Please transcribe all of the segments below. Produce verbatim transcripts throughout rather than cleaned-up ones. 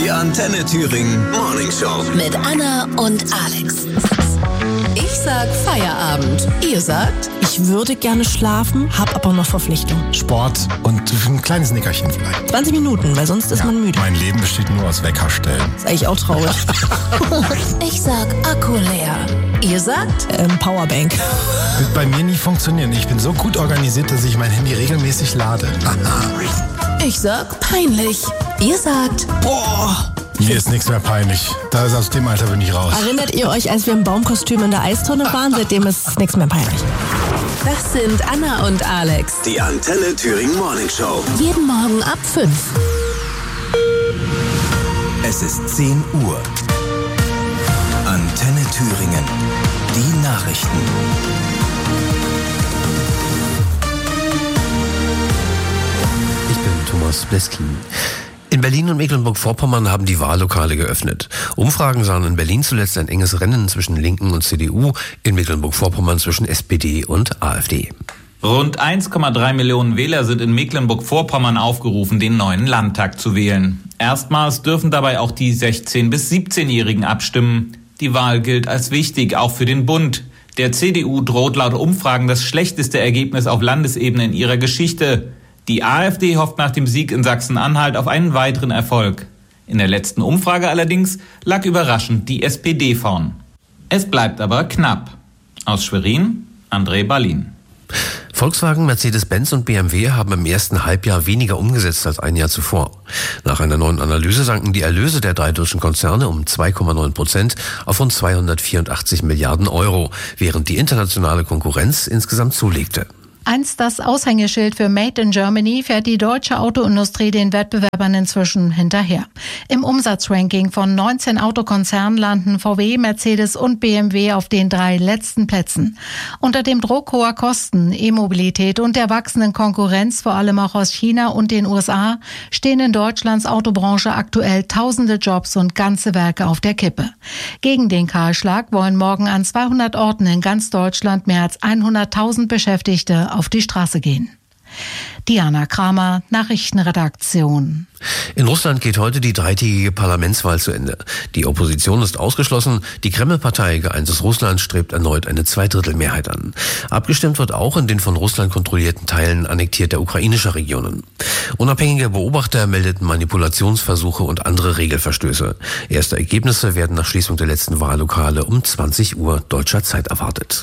Die Antenne Thüringen Morning Show. Mit Anna und Alex. Ich sag Feierabend. Ihr sagt? Ich würde gerne schlafen, hab aber noch Verpflichtung. Sport und ein kleines Nickerchen vielleicht. zwanzig Minuten, weil sonst ist ja, man müde. Mein Leben besteht nur aus Weckerstellen. Ist eigentlich auch traurig. Ich sag Akku leer. Ihr sagt? Ähm, Powerbank. Wird bei mir nie funktionieren. Ich bin so gut organisiert, dass ich mein Handy regelmäßig lade. Ich sag peinlich. Ihr sagt? Boah. Mir ist nichts mehr peinlich. Da ist aus dem Alter bin ich raus. Erinnert ihr euch, als wir im Baumkostüm in der Eistonne waren? Seitdem ist nichts mehr peinlich. Das sind Anna und Alex. Die Antenne Thüringen Morning Show. Jeden Morgen ab fünf. Es ist zehn Uhr. Antenne Thüringen. Die Nachrichten. Ich bin Thomas Bleski. In Berlin und Mecklenburg-Vorpommern haben die Wahllokale geöffnet. Umfragen sahen in Berlin zuletzt ein enges Rennen zwischen Linken und C D U, in Mecklenburg-Vorpommern zwischen S P D und AfD. Rund eins Komma drei Millionen Wähler sind in Mecklenburg-Vorpommern aufgerufen, den neuen Landtag zu wählen. Erstmals dürfen dabei auch die sechzehn- bis siebzehnjährigen abstimmen. Die Wahl gilt als wichtig, auch für den Bund. Der C D U droht laut Umfragen das schlechteste Ergebnis auf Landesebene in ihrer Geschichte. Die AfD hofft nach dem Sieg in Sachsen-Anhalt auf einen weiteren Erfolg. In der letzten Umfrage allerdings lag überraschend die S P D vorn. Es bleibt aber knapp. Aus Schwerin, André Berlin. Volkswagen, Mercedes-Benz und B M W haben im ersten Halbjahr weniger umgesetzt als ein Jahr zuvor. Nach einer neuen Analyse sanken die Erlöse der drei deutschen Konzerne um zwei Komma neun Prozent auf rund zweihundertvierundachtzig Milliarden Euro, während die internationale Konkurrenz insgesamt zulegte. Einst das Aushängeschild für Made in Germany fährt die deutsche Autoindustrie den Wettbewerbern inzwischen hinterher. Im Umsatzranking von neunzehn Autokonzernen landen V W, Mercedes und B M W auf den drei letzten Plätzen. Unter dem Druck hoher Kosten, E-Mobilität und der wachsenden Konkurrenz, vor allem auch aus China und den U S A, stehen in Deutschlands Autobranche aktuell tausende Jobs und ganze Werke auf der Kippe. Gegen den Kahlschlag wollen morgen an zweihundert Orten in ganz Deutschland mehr als hunderttausend Beschäftigte auf die Straße gehen. Diana Kramer, Nachrichtenredaktion. In Russland geht heute die dreitägige Parlamentswahl zu Ende. Die Opposition ist ausgeschlossen. Die Kreml-Partei Geeintes Russland strebt erneut eine Zweidrittelmehrheit an. Abgestimmt wird auch in den von Russland kontrollierten Teilen annektierter ukrainischer Regionen. Unabhängige Beobachter meldeten Manipulationsversuche und andere Regelverstöße. Erste Ergebnisse werden nach Schließung der letzten Wahllokale um zwanzig Uhr deutscher Zeit erwartet.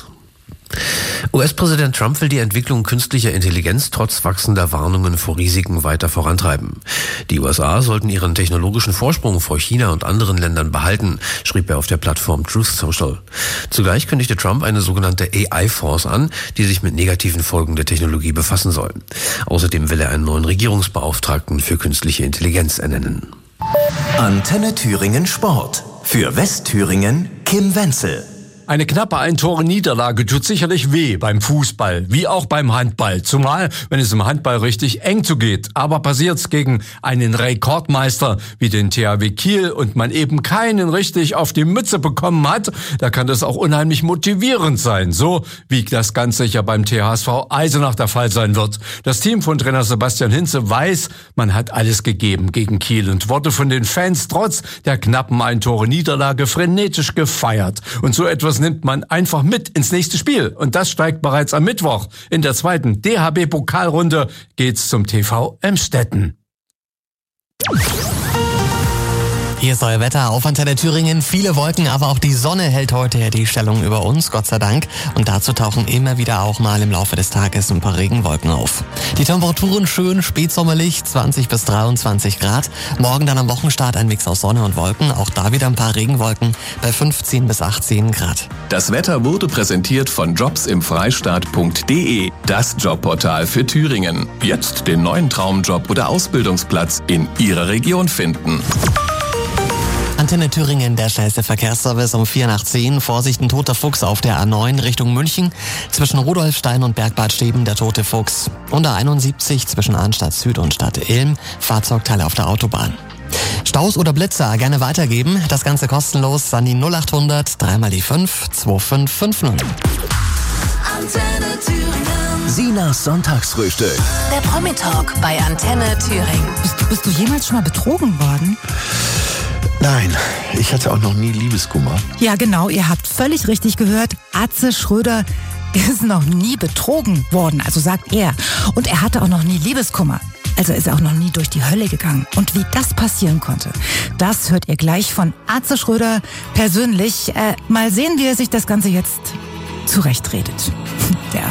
U S-Präsident Trump will die Entwicklung künstlicher Intelligenz trotz wachsender Warnungen vor Risiken weiter vorantreiben. Die U S A sollten ihren technologischen Vorsprung vor China und anderen Ländern behalten, schrieb er auf der Plattform Truth Social. Zugleich kündigte Trump eine sogenannte A I-Force an, die sich mit negativen Folgen der Technologie befassen soll. Außerdem will er einen neuen Regierungsbeauftragten für künstliche Intelligenz ernennen. Antenne Thüringen Sport. Für Westthüringen Kim Wenzel. Eine knappe Ein-Tore-Niederlage tut sicherlich weh beim Fußball, wie auch beim Handball. Zumal, wenn es im Handball richtig eng zugeht. Aber passiert's gegen einen Rekordmeister wie den T H W Kiel und man eben keinen richtig auf die Mütze bekommen hat, da kann das auch unheimlich motivierend sein. So wie das ganz sicher beim T H S V Eisenach der Fall sein wird. Das Team von Trainer Sebastian Hinze weiß, man hat alles gegeben gegen Kiel und wurde von den Fans trotz der knappen Ein-Tore-Niederlage frenetisch gefeiert. Und so etwas nimmt man einfach mit ins nächste Spiel. Und das steigt bereits am Mittwoch. In der zweiten D H B-Pokalrunde geht's zum T V Emstetten. Hier ist euer Wetter auf Antenne Thüringen. Viele Wolken, aber auch die Sonne hält heute die Stellung über uns, Gott sei Dank. Und dazu tauchen immer wieder auch mal im Laufe des Tages ein paar Regenwolken auf. Die Temperaturen schön spätsommerlich, zwanzig bis dreiundzwanzig Grad. Morgen dann am Wochenstart ein Mix aus Sonne und Wolken. Auch da wieder ein paar Regenwolken bei fünfzehn bis achtzehn Grad. Das Wetter wurde präsentiert von jobs im freistaat punkt de, das Jobportal für Thüringen. Jetzt den neuen Traumjob oder Ausbildungsplatz in Ihrer Region finden. Antenne Thüringen, der schnellste Verkehrsservice um vier nach zehn. Vorsicht, ein toter Fuchs auf der A neun Richtung München. Zwischen Rudolfstein und Bergbad Steben der tote Fuchs. Und der einundsiebzig zwischen Arnstadt Süd und Stadt Ilm. Fahrzeugteile auf der Autobahn. Staus oder Blitzer gerne weitergeben. Das Ganze kostenlos an die null acht hundert drei mal die fünf zwei fünf fünf null. Antenne Thüringen. Sinas Sonntagsfrühstück. Der Promi-Talk bei Antenne Thüringen. Bist, bist du jemals schon mal betrogen worden? Nein, ich hatte auch noch nie Liebeskummer. Ja, genau, ihr habt völlig richtig gehört. Atze Schröder ist noch nie betrogen worden, also sagt er. Und er hatte auch noch nie Liebeskummer. Also ist er auch noch nie durch die Hölle gegangen. Und wie das passieren konnte, das hört ihr gleich von Atze Schröder persönlich. Äh, mal sehen, wie er sich das Ganze jetzt zurechtredet. Der